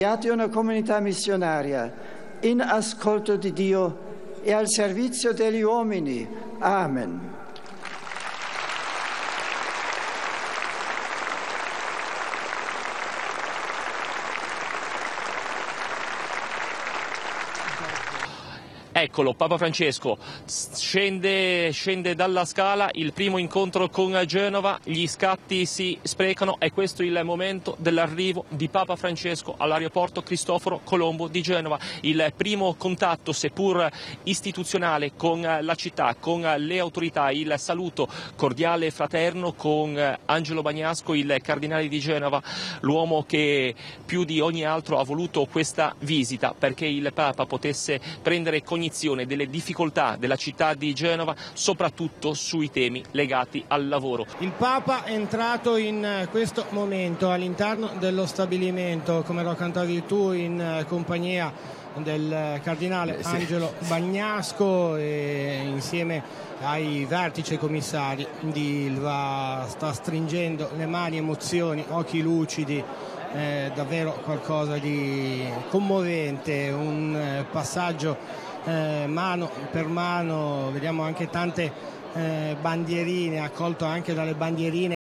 Create una comunità missionaria in ascolto di Dio e al servizio degli uomini. Amen. Eccolo, Papa Francesco scende dalla scala, il primo incontro con Genova, gli scatti si sprecano e questo è il momento dell'arrivo di Papa Francesco all'aeroporto Cristoforo Colombo di Genova. Il primo contatto, seppur istituzionale, con la città, con le autorità, il saluto cordiale e fraterno con Angelo Bagnasco, il cardinale di Genova, l'uomo che più di ogni altro ha voluto questa visita perché il Papa potesse prendere cognizione delle difficoltà della città di Genova, soprattutto sui temi legati al lavoro. Il Papa è entrato in questo momento all'interno dello stabilimento, come lo cantavi tu, in compagnia del cardinale Angelo Bagnasco e insieme ai vertici e commissari di Ilva. Sta stringendo le mani, emozioni, occhi lucidi. Davvero qualcosa di commovente, un passaggio mano per mano, vediamo anche tante bandierine, accolto anche dalle bandierine.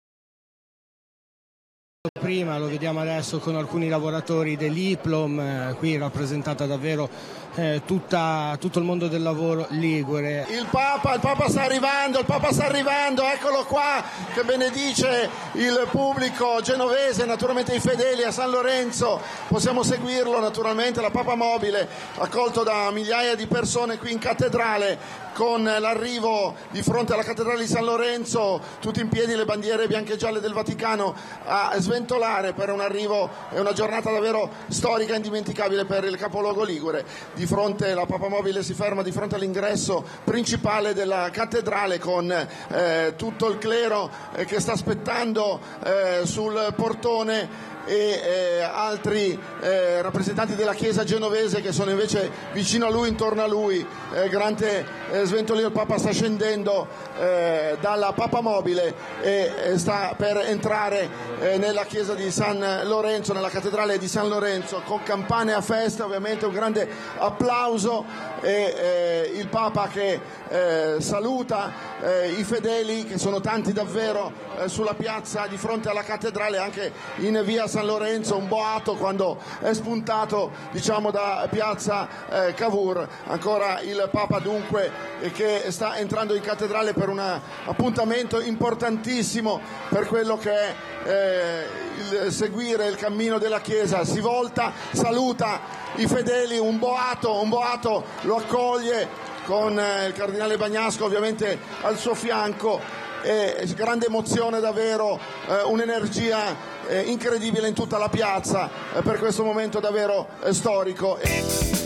Prima lo vediamo adesso con alcuni lavoratori dell'Iplom, qui rappresentata davvero tutto il mondo del lavoro ligure. Il Papa sta arrivando, eccolo qua che benedice il pubblico genovese, naturalmente i fedeli a San Lorenzo. Possiamo seguirlo naturalmente, la Papa Mobile, accolto da migliaia di persone qui in cattedrale, con l'arrivo di fronte alla cattedrale di San Lorenzo, tutti in piedi, le bandiere bianche e gialle del Vaticano a sventolare per un arrivo. È una giornata davvero storica e indimenticabile per il capoluogo ligure. Di fronte la Papa Mobile si ferma di fronte all'ingresso principale della cattedrale con tutto il clero che sta aspettando sul portone e altri rappresentanti della Chiesa genovese che sono invece vicino a lui, intorno a lui. Grande sventolio, il Papa sta scendendo dalla Papa Mobile e sta per entrare nella chiesa di San Lorenzo, nella cattedrale di San Lorenzo, con campane a festa, ovviamente un grande applauso e il Papa che saluta i fedeli, che sono tanti davvero, sulla piazza di fronte alla cattedrale, anche in via San Lorenzo, un boato quando è spuntato, diciamo, da piazza Cavour. Ancora il Papa dunque che sta entrando in cattedrale per un appuntamento importantissimo per quello che è il seguire il cammino della Chiesa. Si volta, saluta i fedeli, un boato lo accoglie con il cardinale Bagnasco ovviamente al suo fianco, e grande emozione davvero, un'energia incredibile in tutta la piazza per questo momento davvero storico.